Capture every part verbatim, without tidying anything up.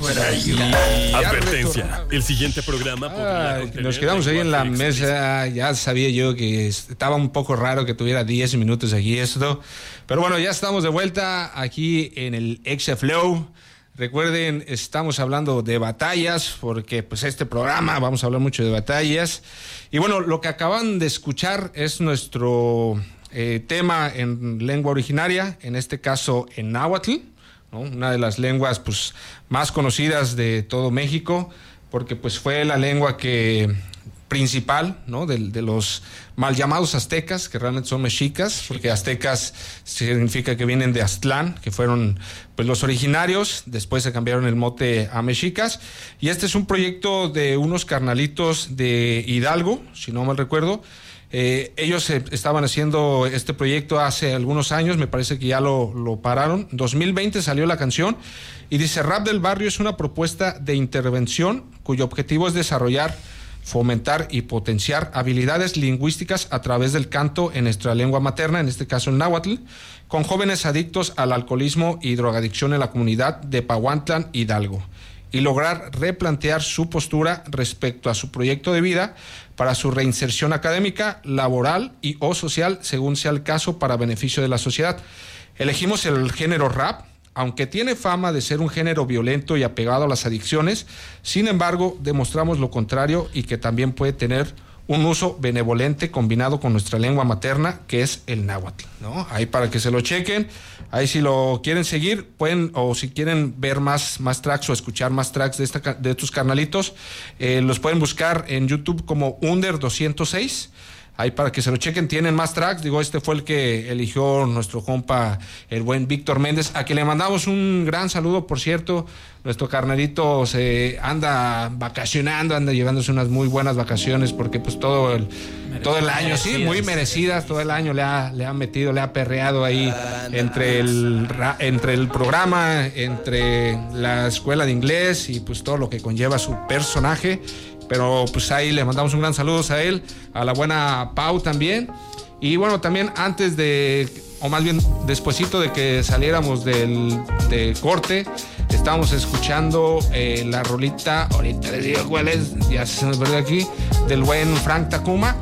fuera. Y... Advertencia, el siguiente programa podría ah, nos quedamos ahí en la mesa. Ya sabía yo que estaba un poco raro que tuviera diez minutos aquí esto, pero bueno, ya estamos de vuelta aquí en el Exa Flow. Recuerden, estamos hablando de batallas, porque pues este programa vamos a hablar mucho de batallas. Y bueno, lo que acaban de escuchar es nuestro eh, tema en lengua originaria, en este caso en náhuatl, ¿no? Una de las lenguas pues más conocidas de todo México, porque pues fue la lengua que principal, ¿no? de, de los mal llamados aztecas, que realmente son mexicas, porque aztecas significa que vienen de Aztlán, que fueron pues los originarios, después se cambiaron el mote a mexicas, y este es un proyecto de unos carnalitos de Hidalgo, si no mal recuerdo. Eh, ellos eh, estaban haciendo este proyecto hace algunos años, me parece que ya lo, lo pararon. dos mil veinte salió la canción y dice: Rap del Barrio es una propuesta de intervención cuyo objetivo es desarrollar, fomentar y potenciar habilidades lingüísticas a través del canto en nuestra lengua materna, en este caso el náhuatl, con jóvenes adictos al alcoholismo y drogadicción en la comunidad de Pahuantlán, Hidalgo, y lograr replantear su postura respecto a su proyecto de vida para su reinserción académica, laboral y o social, según sea el caso, para beneficio de la sociedad. Elegimos el género rap, aunque tiene fama de ser un género violento y apegado a las adicciones. Sin embargo, demostramos lo contrario y que también puede tener un uso benevolente combinado con nuestra lengua materna, que es el náhuatl, ¿no? Ahí para que se lo chequen. Ahí si lo quieren seguir, pueden, o si quieren ver más, más tracks o escuchar más tracks de, esta, de estos carnalitos, eh, los pueden buscar en YouTube como Under doscientos seis. Ahí para que se lo chequen, tienen más tracks. Digo, este fue el que eligió nuestro compa, el buen Víctor Méndez, a quien le mandamos un gran saludo, por cierto. Nuestro carnalito se anda vacacionando, anda llevándose unas muy buenas vacaciones, porque pues todo el, todo el año, sí, muy merecidas, todo el año le ha, le ha metido, le ha perreado ahí entre el, entre el programa, entre la escuela de inglés y pues todo lo que conlleva su personaje. Pero pues ahí le mandamos un gran saludo a él, a la buena Pau también. Y bueno, también antes de, o más bien despuesito de que saliéramos del, del corte, estábamos escuchando eh, la rolita, ahorita les digo cuál es, ya se nos perdió aquí, del buen Frank Takuma,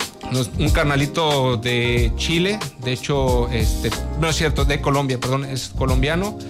un carnalito de Chile, de hecho, este, no es cierto, de Colombia, perdón, es colombiano.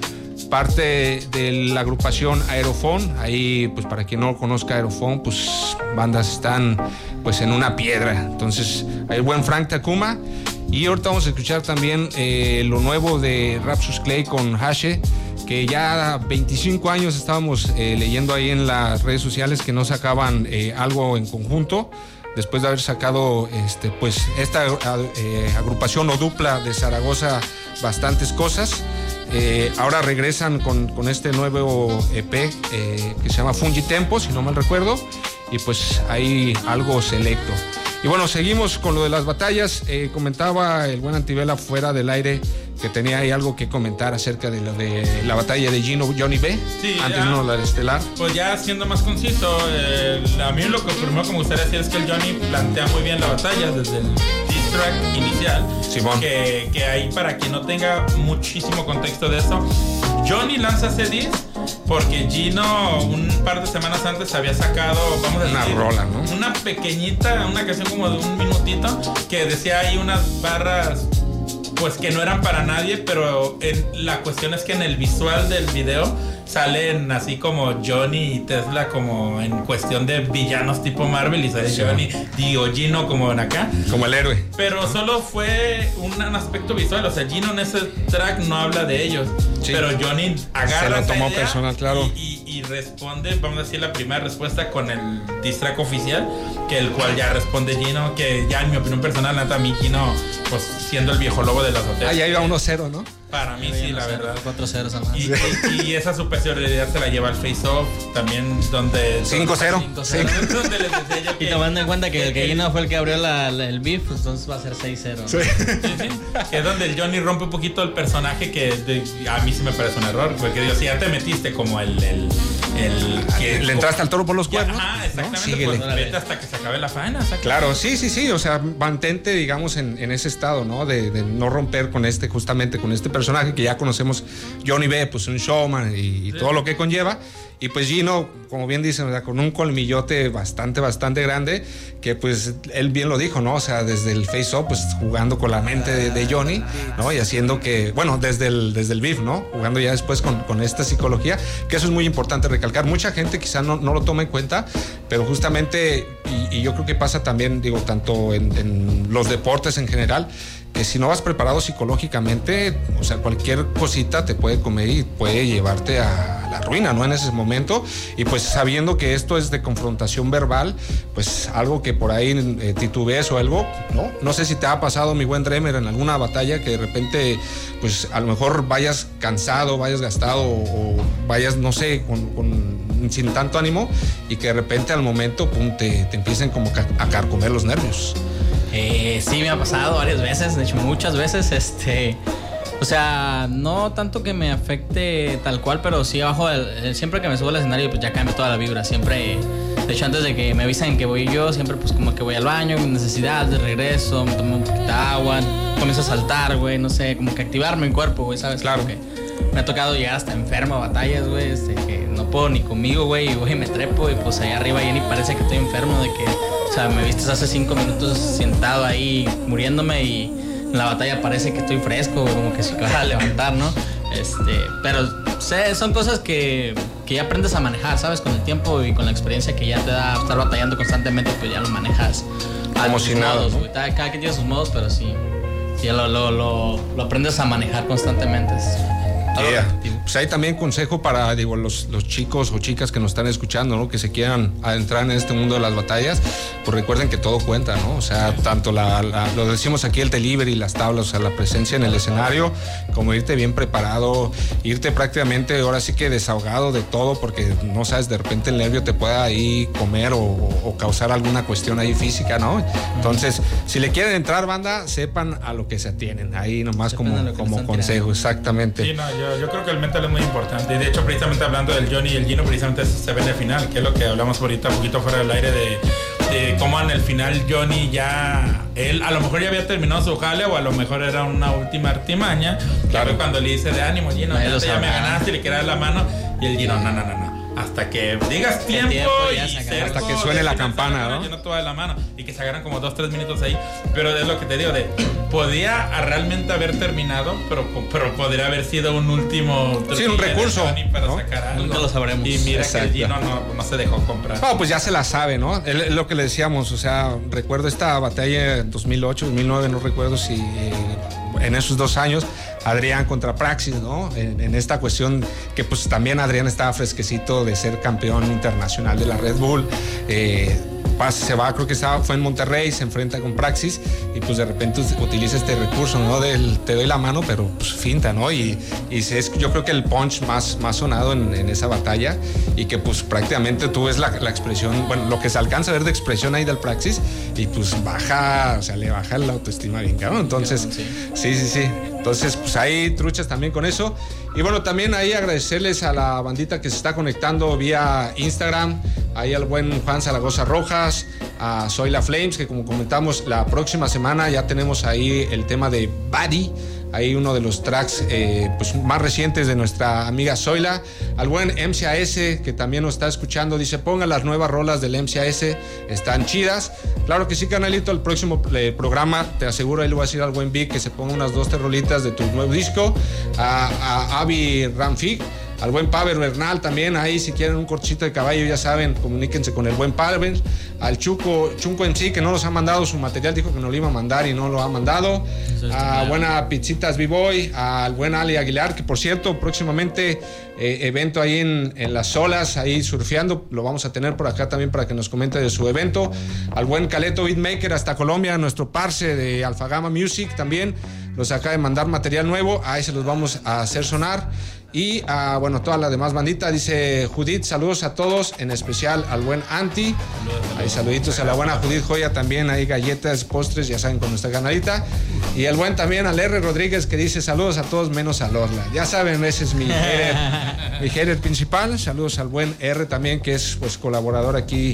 Parte de la agrupación Aerofón. Ahí, pues para quien no conozca Aerofón, pues bandas están pues en una piedra. Entonces, el buen Frank Takuma. Y ahorita vamos a escuchar también eh, lo nuevo de Rapsus Clay con Hashe, que ya veinticinco años estábamos eh, leyendo ahí en las redes sociales que no sacaban eh, algo en conjunto, después de haber sacado este, pues esta eh, agrupación o dupla de Zaragoza bastantes cosas. Eh, ahora regresan con, con este nuevo E P eh, que se llama Fungi Tempo, si no mal recuerdo, y pues hay algo selecto. Y bueno, seguimos con lo de las batallas. Eh, comentaba el buen Antivela fuera del aire que tenía ahí algo que comentar acerca de lo de la batalla de Gino Johnny B. Sí, antes ya, no la de Estelar. Pues ya siendo más conciso, eh, a mí lo que primero que me gustaría decir es que el Johnny plantea muy bien la batalla desde el diss track inicial. Simón. Que, que ahí, para quien no tenga muchísimo contexto de eso, Johnny lanza ese diss porque Gino un par de semanas antes había sacado, vamos a una decir, rola, ¿no? Una pequeñita, una canción como de un minutito que decía ahí unas barras pues que no eran para nadie, pero en, la cuestión es que en el visual del video salen así como Johnny y Tesla como en cuestión de villanos tipo Marvel, y sale sí, Johnny, digo Gino como en acá, como el héroe, pero solo fue un, un aspecto visual. O sea, Gino en ese track no habla de ellos, sí, pero Johnny agarra, se lo tomó esa idea personal, claro, y, y, y responde, vamos a decir, la primera respuesta con el diss track oficial, que el cual ya responde Gino, que ya en mi opinión personal, neta, a mí Gino, pues siendo el viejo lobo de las azoteas, ah, ya iba uno cero, ¿no? Para mí sí, la verdad. cuatro cero y, y, y esa superioridad se la lleva al Face Off también, donde cinco cero. Donde les decía yo que, y tomando en cuenta que el que Gino fue el que abrió la, la, el beef, pues entonces va a ser seis cero. Sí. Sí, sí. Que es donde el Johnny rompe un poquito el personaje, que de, a mí sí me parece un error, porque digo, si ya te metiste como el, el, el que le entraste al toro por los cuernos. Ajá, exactamente, ¿no? Pues vete hasta que se acabe la faena. Claro, sí, sí, sí, o sea, mantente, digamos, en, en ese estado, ¿no? De, de no romper con este, justamente con este personaje personaje que ya conocemos, Johnny B, pues un showman y, y todo lo que conlleva. Y pues Gino, como bien dicen, o sea, con un colmillote bastante, bastante grande, que pues él bien lo dijo, ¿no? O sea, desde el face-off, pues jugando con la mente de, de Johnny, ¿no? Y haciendo que, bueno, desde el, desde el beef, ¿no? Jugando ya después con, con esta psicología, que eso es muy importante recalcar. Mucha gente quizá no, no lo toma en cuenta, pero justamente, y, y yo creo que pasa también, digo, tanto en, en los deportes en general, que si no vas preparado psicológicamente, o sea, cualquier cosita te puede comer y puede llevarte a la ruina, ¿no? En ese momento, y pues sabiendo que esto es de confrontación verbal, pues algo que por ahí eh, titubees o algo, ¿no? No sé si te ha pasado, mi buen Dremer, en alguna batalla que de repente, pues a lo mejor vayas cansado, vayas gastado o, o vayas, no sé, con, con, sin tanto ánimo y que de repente al momento, pum, te, te empiecen como a carcomer los nervios. Eh, sí, me ha pasado varias veces, de hecho muchas veces, este, o sea, no tanto que me afecte tal cual, pero sí abajo, el, siempre que me subo al escenario, pues ya cambia toda la vibra, siempre, de hecho antes de que me avisen que voy yo, siempre pues como que voy al baño, mi necesidad de regreso, me tomo un poquito de agua, comienzo a saltar, güey, no sé, como que activarme mi cuerpo, güey, ¿sabes? Claro. Como que me ha tocado llegar hasta enfermo a batallas, güey, este, que no puedo ni conmigo, güey, y güey, me trepo y pues ahí arriba ya ni parece que estoy enfermo, de que, o sea, me vistes hace cinco minutos sentado ahí muriéndome y en la batalla parece que estoy fresco, como que se acaba de levantar, ¿no? Este, pero sé, son cosas que, que ya aprendes a manejar, ¿sabes? Con el tiempo y con la experiencia que ya te da estar batallando constantemente, pues ya lo manejas como si nada, modos, ¿no? güey. Cada, cada quien tiene sus modos, pero sí, ya lo, lo, lo, lo aprendes a manejar constantemente. Es algo Yeah. repetitivo. Pues hay también consejo para, digo, los, los chicos o chicas que nos están escuchando, ¿no? Que se quieran adentrar en este mundo de las batallas, pues recuerden que todo cuenta, ¿no? O sea, tanto la, la, lo decimos aquí, el delivery, las tablas, o sea, la presencia en el escenario, como irte bien preparado, irte prácticamente, ahora sí que desahogado de todo, porque no sabes, de repente el nervio te pueda ahí comer o, o causar alguna cuestión ahí física, ¿no? Entonces, si le quieren entrar, banda, sepan a lo que se atienen, ahí nomás Sepan a como, lo que como están consejo, tirando. exactamente. Sí, no, yo, yo creo que el mental es muy importante. Y de hecho, precisamente hablando del Johnny y el Gino, precisamente eso se ve en el final, que es lo que hablamos ahorita un poquito fuera del aire de, de cómo en el final Johnny ya, él a lo mejor ya había terminado su jale o a lo mejor era una última artimaña. Claro, cuando le dice de ánimo, Gino, Nadie ya, lo te- ya me sabrá. ganaste y le quiere dar la mano. Y el Gino, no, no, no, no. Hasta que digas tiempo, tiempo ya y se acabó. cerco, Hasta que suene la de final, campana, ¿no? Yo no te voy a dar la mano. Y que se agarran como dos, tres minutos ahí. Pero es lo que te digo, de podía realmente haber terminado, pero, pero podría haber sido un último Sí, un truquillo de recurso, Johnny para ¿no? sacar algo. Nunca lo sabremos. Y mira Exacto. que el Gino no, no se dejó comprar. No, pues ya se la sabe, ¿no? Es es lo que le decíamos, o sea, recuerdo esta batalla en dos mil ocho, dos mil nueve, no recuerdo si eh, en esos dos años, Adrián contra Praxis, ¿no? En, en esta cuestión que pues también Adrián estaba fresquecito de ser campeón internacional de la Red Bull. Eh, pasa, se va, creo que estaba, fue en Monterrey, se enfrenta con Praxis y pues de repente utiliza este recurso, ¿no? Del te doy la mano, pero pues finta, ¿no? Y, y se- es yo creo que el punch más, más sonado en, en esa batalla y que pues prácticamente tú ves la, la expresión, bueno, lo que se alcanza a ver de expresión ahí del Praxis y pues baja, o sea, le baja la autoestima bien cabrón. Entonces, Sí. sí, sí, sí. Entonces, pues hay truchas también con eso. Y bueno, también ahí agradecerles a la bandita que se está conectando vía Instagram, ahí al buen Juan Zaragoza Rojas, a Soy la Flames, que como comentamos, la próxima semana ya tenemos ahí el tema de Buddy, ahí uno de los tracks eh, pues más recientes de nuestra amiga Zoila, al buen M C A S que también nos está escuchando, dice ponga las nuevas rolas del M C A S, están chidas. Claro que sí, canalito, el próximo eh, programa te aseguro, ahí le voy a decir al buen Vic que se ponga unas dos tres rolitas de tu nuevo disco, a, a Avi Ramfig, al buen Pavel Bernal también, ahí si quieren un corchito de caballo, ya saben, comuníquense con el buen Pavel, al Chuco, Chunco M C que no nos ha mandado su material, dijo que nos lo iba a mandar y no lo ha mandado, Eso está a claro. buena Pizzitas B-Boy, al buen Ali Aguilar, que por cierto, próximamente eh, evento ahí en, en Las Olas, ahí surfeando, lo vamos a tener por acá también para que nos comente de su evento, al buen Caleto Beatmaker hasta Colombia, nuestro parce de Alfagama Music también, nos acaba de mandar material nuevo, ahí se los vamos a hacer sonar. Y a, bueno, toda la demás bandita, dice Judith, saludos a todos, en especial al buen Anti. Ahí saluditos a la buena Judith Joya también, ahí galletas, postres, ya saben, con nuestra canalita. Y el buen también al R. Rodríguez que dice saludos a todos menos a Lorla. Ya saben, ese es mi hater, mi hater principal. Saludos al buen R también, que es pues colaborador aquí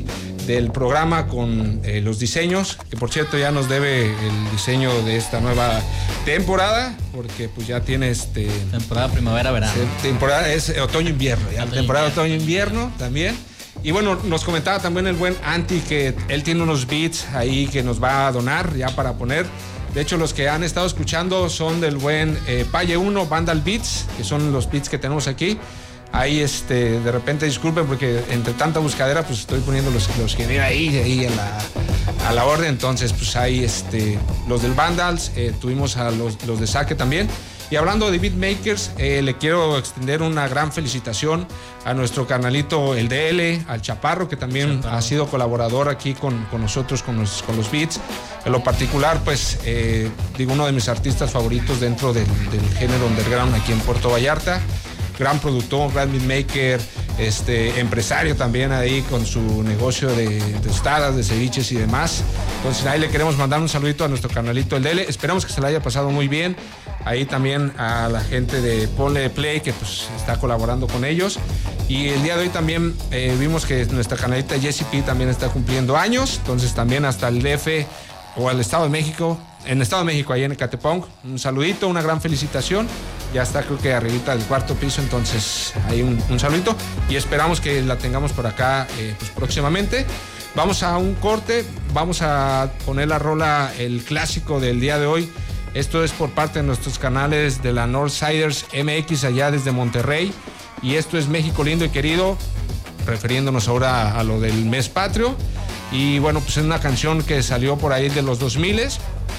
del programa con eh, los diseños, que por cierto ya nos debe el diseño de esta nueva temporada, porque pues ya tiene este... Temporada primavera-verano. Temporada es otoño-invierno, ya, otoño temporada otoño-invierno también. Y bueno, nos comentaba también el buen Anti que él tiene unos beats ahí que nos va a donar ya para poner. De hecho, los que han estado escuchando son del buen eh, Paye uno, Vandal Beats, que son los beats que tenemos aquí. Ahí, este, de repente, disculpen porque entre tanta buscadera, pues estoy poniendo los, los que vienen ahí, ahí a la, a la orden. Entonces, pues ahí, este, los del Vandals, eh, tuvimos a los, los de Saque también. Y hablando de beatmakers, eh, le quiero extender una gran felicitación a nuestro carnalito el D L, al Chaparro, que también Chaparro. ha sido colaborador aquí con, con nosotros, con los, con los beats. En lo particular, pues, eh, digo, uno de mis artistas favoritos dentro del, del género underground aquí en Puerto Vallarta. Gran productor, gran beatmaker, este, empresario también ahí con su negocio de tostadas, de ceviches y demás. Entonces ahí le queremos mandar un saludito a nuestro canalito el D L. Esperamos que se le haya pasado muy bien. Ahí también a la gente de Ponle Play que pues está colaborando con ellos. Y el día de hoy también eh, vimos que nuestra canalita Jessie P también está cumpliendo años. Entonces también hasta el D F o al Estado de México, en Estado de México, ahí en Ecatepong, un saludito, una gran felicitación. Ya está, creo que arribita del cuarto piso, entonces ahí un, un saludito y esperamos que la tengamos por acá eh, pues próximamente. Vamos a un corte, vamos a poner la rola, el clásico del día de hoy. Esto es por parte de nuestros canales de la Northsiders M X allá desde Monterrey y esto es México lindo y querido, refiriéndonos ahora a, a lo del mes patrio. Y bueno, pues es una canción que salió por ahí de los dos miles.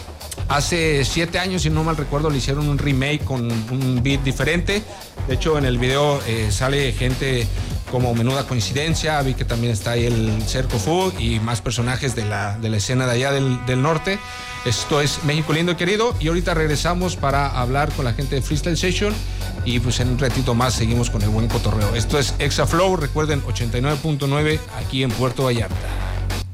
Hace siete años, si no mal recuerdo, le hicieron un remake con un beat diferente. De hecho, en el video eh, sale gente como Menuda Coincidencia, vi que también está ahí el Cerco Fu y más personajes de la, de la escena de allá del, del norte. Esto es México lindo y querido y ahorita regresamos para hablar con la gente de Freestyle Session y pues en un ratito más seguimos con el buen cotorreo. Esto es Exaflow, recuerden ochenta y nueve punto nueve aquí en Puerto Vallarta.